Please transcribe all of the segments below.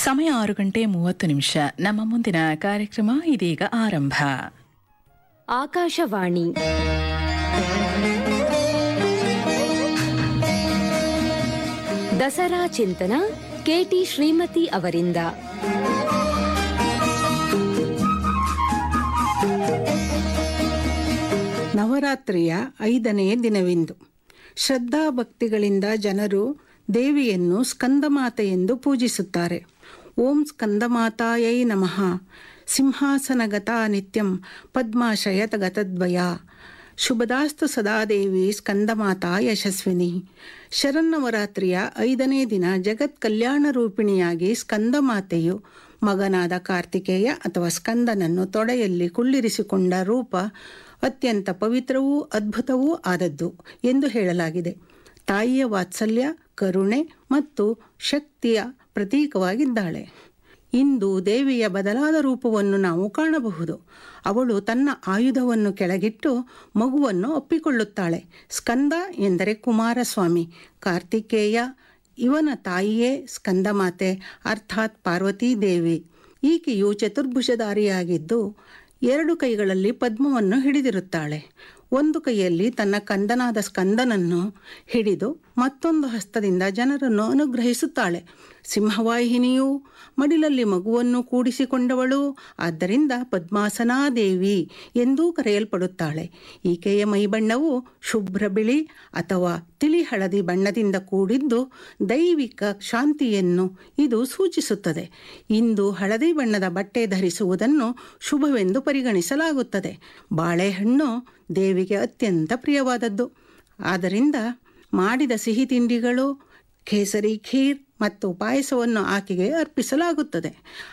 ಸಮಯ 6:30. ನಮ್ಮ ಮುಂದಿನ ಕಾರ್ಯಕ್ರಮ ಇದೀಗ ಆರಂಭ. ಆಕಾಶವಾಣಿ ದಸರಾ ಚಿಂತನ ಕೆಟಿ ಶ್ರೀಮತಿ ಅವರಿಂದ. ನವರಾತ್ರಿಯ 5ನೇ ದಿನವಿಂದು ಶ್ರದ್ಧಾಭಕ್ತಿಗಳಿಂದ ಜನರು ದೇವಿಯನ್ನು ಸ್ಕಂದಮಾತೆ ಎಂದು ಪೂಜಿಸುತ್ತಾರೆ. ಓಂ ಸ್ಕಂದಮಾತಾಯೈ ನಮಃ. ಸಿಂಹಾಸನಗತಾ ನಿತ್ಯಂ ಪದ್ಮಾಶಯತ ಗತದ್ವಯ. ಶುಭದಾಸ್ತು ಸದಾದೇವಿ ಸ್ಕಂದಮಾತಾ ಯಶಸ್ವಿನಿ. ಶರನ್ನವರಾತ್ರಿಯ 5ನೇ ದಿನ ಜಗತ್ ಕಲ್ಯಾಣ ರೂಪಿಣಿಯಾಗಿ ಸ್ಕಂದಮಾತೆಯು ಮಗನಾದ ಕಾರ್ತಿಕೇಯ ಅಥವಾ ಸ್ಕಂದನನ್ನು ತೊಡೆಯಲ್ಲಿ ಕುಳ್ಳಿರಿಸಿಕೊಂಡ ರೂಪ ಅತ್ಯಂತ ಪವಿತ್ರವೂ ಅದ್ಭುತವೂ ಆದದ್ದು ಎಂದು ಹೇಳಲಾಗಿದೆ. ತಾಯಿಯ ವಾತ್ಸಲ್ಯ, ಕರುಣೆ ಮತ್ತು ಶಕ್ತಿಯ ಪ್ರತೀಕವಾಗಿದ್ದಾಳೆ. ಇಂದು ದೇವಿಯ ಬದಲಾದ ರೂಪವನ್ನು ನಾವು ಕಾಣಬಹುದು. ಅವಳು ತನ್ನ ಆಯುಧವನ್ನು ಕೆಳಗಿಟ್ಟು ಮಗುವನ್ನು ಒಪ್ಪಿಕೊಳ್ಳುತ್ತಾಳೆ. ಸ್ಕಂದ ಎಂದರೆ ಕುಮಾರಸ್ವಾಮಿ. ಕಾರ್ತಿಕೇಯ ಇವನ ತಾಯಿಯೇ ಸ್ಕಂದಮಾತೆ, ಅರ್ಥಾತ್ ಪಾರ್ವತೀ ದೇವಿ. ಈಕೆಯು ಚತುರ್ಭುಜಧಾರಿಯಾಗಿದ್ದು 2 ಕೈಗಳಲ್ಲಿ ಪದ್ಮವನ್ನು ಹಿಡಿದಿರುತ್ತಾಳೆ. ಒಂದು ಕೈಯಲ್ಲಿ ತನ್ನ ಕಂದನಾದ ಸ್ಕಂದನನ್ನು ಹಿಡಿದು ಮತ್ತೊಂದು ಹಸ್ತದಿಂದ ಜನರನ್ನು ಅನುಗ್ರಹಿಸುತ್ತಾಳೆ. ಸಿಂಹವಾಹಿನಿಯೂ ಮಡಿಲಲ್ಲಿ ಮಗುವನ್ನು ಕೂಡಿಸಿಕೊಂಡವಳು, ಆದ್ದರಿಂದ ಪದ್ಮಾಸನಾದೇವಿ ಎಂದೂ ಕರೆಯಲ್ಪಡುತ್ತಾಳೆ. ಈಕೆಯ ಮೈಬಣ್ಣವು ಶುಭ್ರ ಬಿಳಿ ಅಥವಾ ತಿಳಿ ಹಳದಿ ಬಣ್ಣದಿಂದ ಕೂಡಿದ್ದು ದೈವಿಕ ಶಾಂತಿಯನ್ನು ಇದು ಸೂಚಿಸುತ್ತದೆ. ಇಂದು ಹಳದಿ ಬಣ್ಣದ ಬಟ್ಟೆ ಧರಿಸುವುದನ್ನು ಶುಭವೆಂದು ಪರಿಗಣಿಸಲಾಗುತ್ತದೆ. ಬಾಳೆಹಣ್ಣು ದೇವಿಗೆ ಅತ್ಯಂತ ಪ್ರಿಯವಾದದ್ದು. ಆದ್ದರಿಂದ ಮಾಡಿದ ಸಿಹಿ ತಿಂಡಿಗಳು, ಕೇಸರಿ ಖೀರ್ ಮತ್ತು ಪಾಯಸವನ್ನು ಆಕೆಗೆ ಅರ್ಪಿಸಲಾಗುತ್ತದೆ.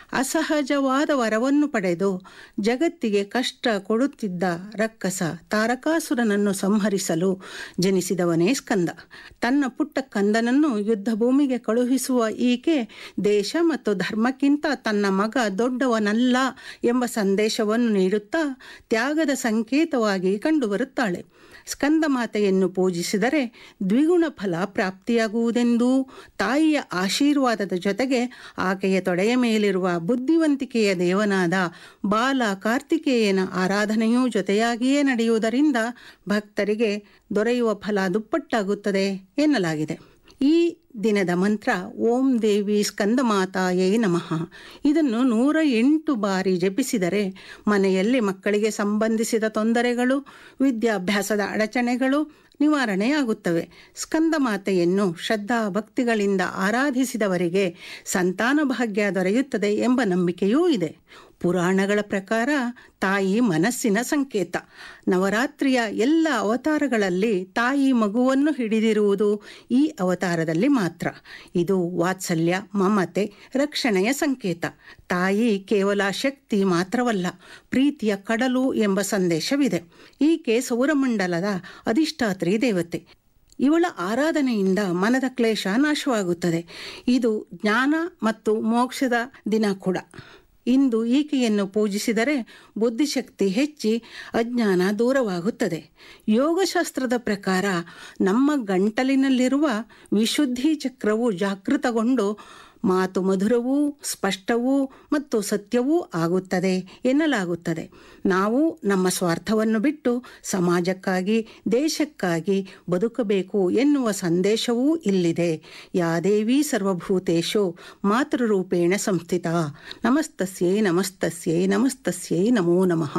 ಅಸಹಜವಾದ ವರವನ್ನು ಪಡೆದು ಜಗತ್ತಿಗೆ ಕಷ್ಟ ಕೊಡುತ್ತಿದ್ದ ರಕ್ಕಸ ತಾರಕಾಸುರನನ್ನು ಸಂಹರಿಸಲು ಜನಿಸಿದವನೇ ಸ್ಕಂದ. ತನ್ನ ಪುಟ್ಟ ಕಂದನನ್ನು ಯುದ್ಧ ಭೂಮಿಗೆ ಕಳುಹಿಸುವ ಈಕೆ ದೇಶ ಮತ್ತು ಧರ್ಮಕ್ಕಿಂತ ತನ್ನ ಮಗ ದೊಡ್ಡವನಲ್ಲ ಎಂಬ ಸಂದೇಶವನ್ನು ನೀಡುತ್ತಾ ತ್ಯಾಗದ ಸಂಕೇತವಾಗಿ ಕಂಡುಬರುತ್ತಾಳೆ. ಸ್ಕಂದಮಾತೆಯನ್ನು ಪೂಜಿಸಿದರೆ ದ್ವಿಗುಣ ಫಲ ಪ್ರಾಪ್ತಿಯಾಗುವುದೆಂದೂ, ತಾಯಿಯ ಆಶೀರ್ವಾದದ ಜೊತೆಗೆ ಆಕೆಯ ತೊಡೆಯ ಮೇಲಿರುವ ಬುದ್ಧಿವಂತಿಕೆಯ ದೇವನಾದ ಬಾಲ ಕಾರ್ತಿಕೇಯನ ಆರಾಧನೆಯೂ ಜೊತೆಯಾಗಿಯೇ ನಡೆಯುವುದರಿಂದ ಭಕ್ತರಿಗೆ ದೊರೆಯುವ ಫಲ ದುಪ್ಪಟ್ಟಾಗುತ್ತದೆ ಎನ್ನಲಾಗಿದೆ. ಈ ದಿನದ ಮಂತ್ರ ಓಂ ದೇವಿ ಸ್ಕಂದಮಾತಾಯೈ ನಮಃ. ಇದನ್ನು 108 ಬಾರಿ ಜಪಿಸಿದರೆ ಮನೆಯಲ್ಲಿ ಮಕ್ಕಳಿಗೆ ಸಂಬಂಧಿಸಿದ ತೊಂದರೆಗಳು, ವಿದ್ಯಾಭ್ಯಾಸದ ಅಡಚಣೆಗಳು ನಿವಾರಣೆಯಾಗುತ್ತವೆ. ಸ್ಕಂದಮಾತೆಯನ್ನು ಶ್ರದ್ಧಾ ಭಕ್ತಿಗಳಿಂದ ಆರಾಧಿಸಿದವರಿಗೆ ಸಂತಾನ ಭಾಗ್ಯ ದೊರೆಯುತ್ತದೆ ಎಂಬ ನಂಬಿಕೆಯೂ ಇದೆ. ಪುರಾಣಗಳ ಪ್ರಕಾರ ತಾಯಿ ಮನಸ್ಸಿನ ಸಂಕೇತ. ನವರಾತ್ರಿಯ ಎಲ್ಲ ಅವತಾರಗಳಲ್ಲಿ ತಾಯಿ ಮಗುವನ್ನು ಹಿಡಿದಿರುವುದು ಈ ಅವತಾರದಲ್ಲಿ ಮಾತ್ರ. ಇದು ವಾತ್ಸಲ್ಯ, ಮಮತೆ, ರಕ್ಷಣೆಯ ಸಂಕೇತ. ತಾಯಿ ಕೇವಲ ಶಕ್ತಿ ಮಾತ್ರವಲ್ಲ, ಪ್ರೀತಿಯ ಕಡಲು ಎಂಬ ಸಂದೇಶವಿದೆ. ಈಕೆ ಸೌರಮಂಡಲದ ಅಧಿಷ್ಠಾತ್ರಿ ದೇವತೆ. ಇವಳ ಆರಾಧನೆಯಿಂದ ಮನದ ಕ್ಲೇಶ ನಾಶವಾಗುತ್ತದೆ. ಇದು ಜ್ಞಾನ ಮತ್ತು ಮೋಕ್ಷದ ದಿನ ಕೂಡ. ಇಂದು ಈಕೆಯನ್ನು ಪೂಜಿಸಿದರೆ ಬುದ್ಧಿಶಕ್ತಿ ಹೆಚ್ಚಿ ಅಜ್ಞಾನ ದೂರವಾಗುತ್ತದೆ. ಯೋಗಶಾಸ್ತ್ರದ ಪ್ರಕಾರ ನಮ್ಮ ಗಂಟಲಿನಲ್ಲಿರುವ ವಿಶುದ್ಧಿ ಚಕ್ರವು ಜಾಗೃತಗೊಂಡು ಮಾತು ಮಧುರವೂ ಸ್ಪಷ್ಟವೂ ಮತ್ತು ಸತ್ಯವೂ ಆಗುತ್ತದೆ ಎನ್ನಲಾಗುತ್ತದೆ. ನಾವು ನಮ್ಮ ಸ್ವಾರ್ಥವನ್ನು ಬಿಟ್ಟು ಸಮಾಜಕ್ಕಾಗಿ, ದೇಶಕ್ಕಾಗಿ ಬದುಕಬೇಕು ಎನ್ನುವ ಸಂದೇಶವೂ ಇಲ್ಲಿದೆ. ಯಾ ದೇವಿ ಸರ್ವಭೂತೇಷು ಮಾತೃರೂಪೇಣ ಸಂಸ್ಥಿತ. ನಮಸ್ತಸ್ಯೈ ನಮಸ್ತಸ್ಯೈ ನಮಸ್ತಸ್ಯೈ ನಮೋ ನಮಃ.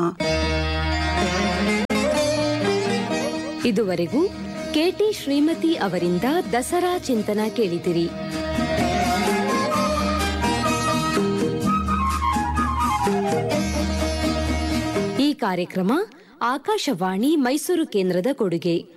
ಇದುವರೆಗೂ ಕೆಟಿ ಶ್ರೀಮತಿ ಅವರಿಂದ ದಸರಾ ಚಿಂತನ ಕೇಳಿದಿರಿ. ಈ ಕಾರ್ಯಕ್ರಮ ಆಕಾಶವಾಣಿ ಮೈಸೂರು ಕೇಂದ್ರದ ಕೊಡುಗೆ.